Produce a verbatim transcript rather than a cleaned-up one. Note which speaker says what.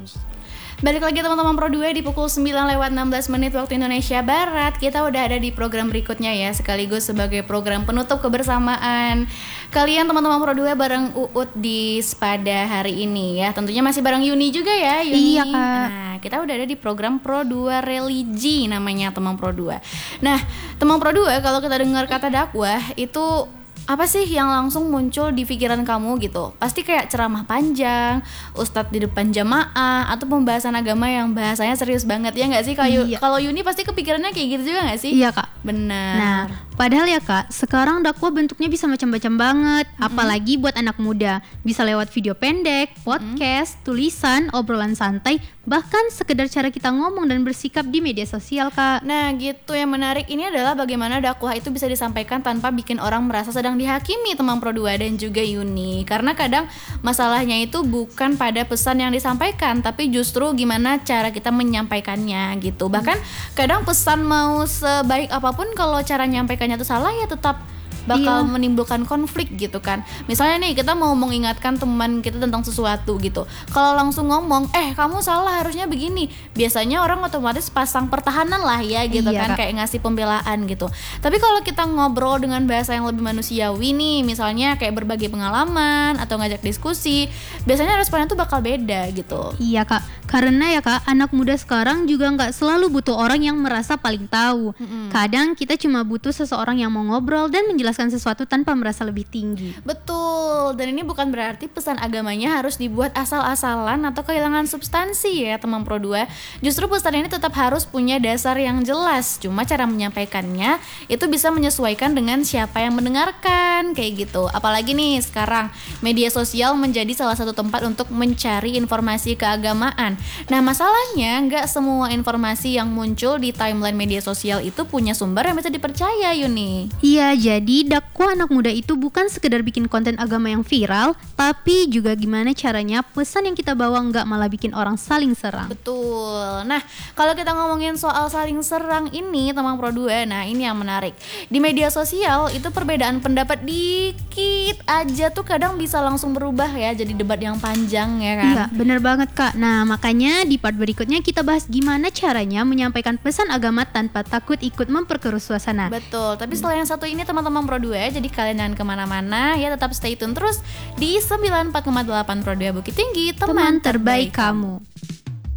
Speaker 1: terus.
Speaker 2: Balik lagi teman-teman Pro dua di pukul sembilan lewat enam belas menit waktu Indonesia Barat. Kita udah ada di program berikutnya ya, sekaligus sebagai program penutup kebersamaan kalian teman-teman Pro dua bareng Uut di pada hari ini ya. Tentunya masih bareng Yuni juga ya, Yuni.
Speaker 1: Iya, Kak.
Speaker 2: Nah, kita udah ada di program Pro dua Religi namanya teman Pro dua. Nah, teman Pro dua kalau kita dengar kata dakwah itu apa sih yang langsung muncul di pikiran kamu gitu? Pasti kayak ceramah panjang, ustadz di depan jamaah, atau pembahasan agama yang bahasanya serius banget ya nggak sih? Kayu,
Speaker 1: Iya.
Speaker 2: Kalau Yuni pasti kepikirannya kayak gitu juga nggak sih?
Speaker 1: Iya, Kak.
Speaker 2: Benar.
Speaker 1: Nah, padahal ya Kak, sekarang dakwah bentuknya bisa macam-macam banget, mm-hmm. apalagi buat anak muda. Bisa lewat video pendek, podcast, mm-hmm. tulisan, obrolan santai, bahkan sekedar cara kita ngomong dan bersikap di media sosial, Kak.
Speaker 2: Nah, gitu yang menarik ini adalah bagaimana dakwah itu bisa disampaikan tanpa bikin orang merasa sedang dihakimi teman Pro dua dan juga Yuni. Karena kadang masalahnya itu bukan pada pesan yang disampaikan, tapi justru gimana cara kita menyampaikannya gitu. Bahkan kadang pesan mau sebaik apapun kalau cara menyampaikannya itu salah ya tetap bakal iya. menimbulkan konflik gitu kan. Misalnya nih kita mau mengingatkan teman kita tentang sesuatu gitu, kalau langsung ngomong eh kamu salah harusnya begini, biasanya orang otomatis pasang pertahanan lah ya gitu iya, kan Kak. Kayak ngasih pembelaan gitu. Tapi kalau kita ngobrol dengan bahasa yang lebih manusiawi nih, misalnya kayak berbagi pengalaman atau ngajak diskusi, biasanya responnya tuh bakal beda gitu.
Speaker 1: Iya Kak, karena ya Kak, anak muda sekarang juga nggak selalu butuh orang yang merasa paling tahu. Mm-hmm. Kadang kita cuma butuh seseorang yang mau ngobrol dan menjelaskan sesuatu tanpa merasa lebih tinggi.
Speaker 2: Betul, dan ini bukan berarti pesan agamanya harus dibuat asal-asalan atau kehilangan substansi ya teman Pro dua. Justru pesan ini tetap harus punya dasar yang jelas, cuma cara menyampaikannya itu bisa menyesuaikan dengan siapa yang mendengarkan, kayak gitu. Apalagi nih sekarang media sosial menjadi salah satu tempat untuk mencari informasi keagamaan. Nah masalahnya nggak semua informasi yang muncul di timeline media sosial itu punya sumber yang bisa dipercaya, Yuni.
Speaker 1: Iya, jadi dakwah anak muda itu bukan sekedar bikin konten agama yang viral, tapi juga gimana caranya pesan yang kita bawa nggak malah bikin orang saling serang.
Speaker 2: Betul. Nah, kalau kita ngomongin soal saling serang ini teman Pro dua, nah ini yang menarik. Di media sosial itu perbedaan pendapat dikit aja tuh kadang bisa langsung berubah ya, jadi debat yang panjang ya kan.
Speaker 1: Iya, bener banget Kak. Nah, makanya di part berikutnya kita bahas gimana caranya menyampaikan pesan agama tanpa takut ikut memperkeruh suasana.
Speaker 2: Betul, tapi setelah yang satu ini teman-teman Pro dua, jadi kalian jangan kemana-mana ya, tetap stay tune terus di sembilan puluh empat koma delapan Pro dua Bukit Tinggi, teman,
Speaker 1: teman
Speaker 2: terbaik
Speaker 1: terbaik kamu.